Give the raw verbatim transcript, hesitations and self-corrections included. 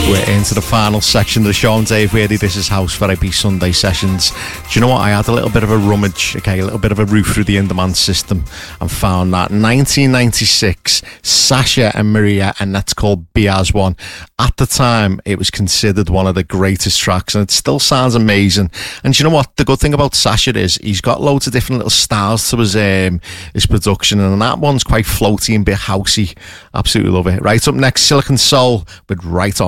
We're into the final section of the show. I'm Dave Weary. This is House V I P Sunday Sessions. Do you know what? I had a little bit of a rummage, okay, a little bit of a root through the in-demand system and found that nineteen ninety-six Sasha and Maria, and that's called B as one. At the time, it was considered one of the greatest tracks, and it still sounds amazing. And do you know what? The good thing about Sasha is he's got loads of different little styles to his um, his production, and that one's quite floaty and a bit housey. Absolutely love it. Right up next, Silicon Soul with Right On.